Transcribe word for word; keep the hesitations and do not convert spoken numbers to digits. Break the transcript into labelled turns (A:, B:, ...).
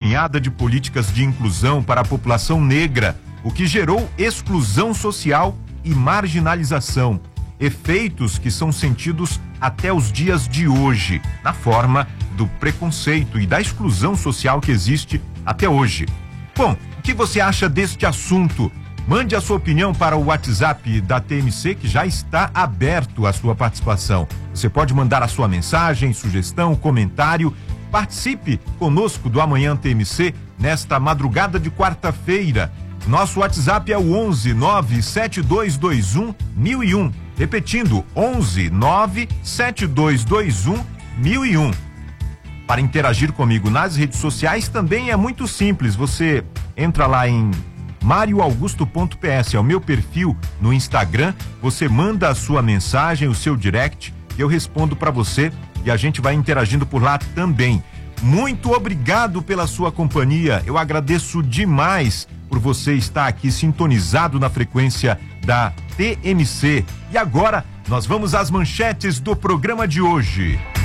A: apurrinhada de políticas de inclusão para a população negra, o que gerou exclusão social e marginalização. Efeitos que são sentidos até os dias de hoje, na forma do preconceito e da exclusão social que existe até hoje. Bom, o que você acha deste assunto? Mande a sua opinião para o WhatsApp da T M C, que já está aberto a sua participação. Você pode mandar a sua mensagem, sugestão, comentário. Participe conosco do Amanhã T M C nesta madrugada de quarta-feira. Nosso WhatsApp é o onze nove sete dois dois um mil e um. Repetindo, onze nove sete dois dois um mil e um. Para interagir comigo nas redes sociais também é muito simples. Você entra lá em mario augusto ponto p s, é o meu perfil no Instagram. Você manda a sua mensagem, o seu direct, que eu respondo para você e a gente vai interagindo por lá também. Muito obrigado pela sua companhia. Eu agradeço demais por você estar aqui sintonizado na frequência da T M C. E agora nós vamos às manchetes do programa de hoje.